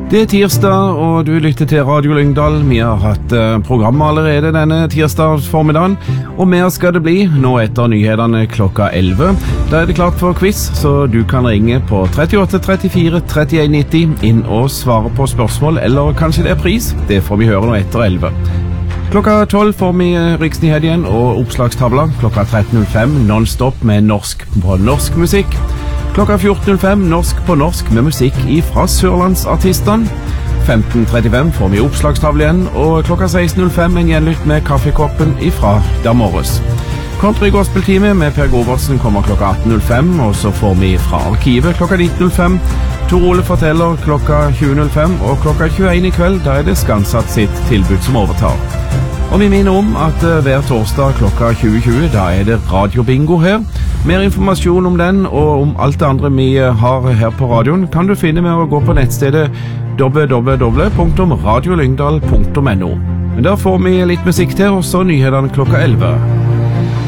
Det tirsdag, og du lytter til Radio Lyngdal. Vi har hatt program allerede denne tirsdag formiddagen, og mer skal det bli nå etter nyhetene klokka 11. Da det klart for quiz, så du kan ringe på 38 34 31 90 inn og svare på spørsmål, eller kanskje det er pris. Det får vi høre nå etter 11. Klokka 12 får vi Riksnyhetene og oppslagstavla. Klokka 13.05 non-stop med norsk på norsk musikk. Klokka 14.05 norsk på norsk med musikk fra Sørlandsartistene. 15.35 får vi oppslagstavle igjen, og klokka 16.05 en gjenlytt med kaffekoppen fra Damorres. Country Gospel-time med Per Goversen kommer klokka 18.05, og så får vi fra arkivet klokka 19.05. Tor Ole forteller klokka 20.05, og klokka 21 i kveld, da det Skansatt sitt tilbud som overtar. Og vi minner om at hver torsdag klokka 20.20, da det radiobingo her. Mer informasjon om den og om alt det andre vi har her på radioen kan du finne med å gå på nettstedet www.radiolyngdal.no. Men der får vi litt musikk til, og så nyhetene klokka 11.